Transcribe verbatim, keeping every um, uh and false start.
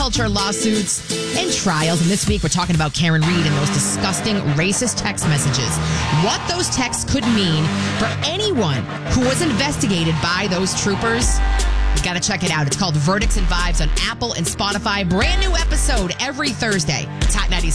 culture lawsuits and trials. And this week we're talking about Karen Read and those disgusting racist text messages. What those texts could mean for anyone who was investigated by those troopers. You got to check it out. It's called Verdicts and Vibes on Apple and Spotify. Brand new episode every Thursday. It's Hot ninety-seven.